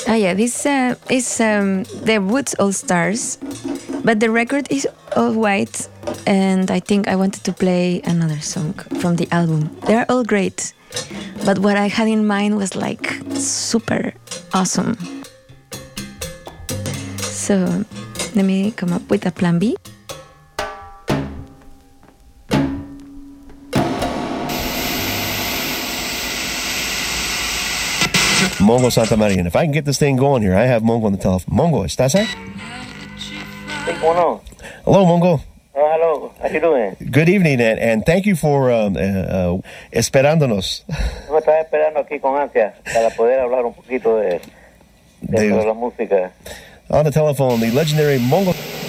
Oh yeah, this is the Woods All Stars, but the record is all white, and I think I wanted to play another song from the album. They're all great, but what I had in mind was like super awesome. So let me come up with a plan B. Mongo Santa Maria. And if I can get this thing going here, I have Mongo on the telephone. Mongo, ¿estás ahí? Sí, cómo no. Hello, Mongo. Oh, hello. How you doing? Good evening, and thank you for esperándonos. Me estaba esperando aquí con ansia para poder hablar un poquito de la música. On the telephone, the legendary Mongo.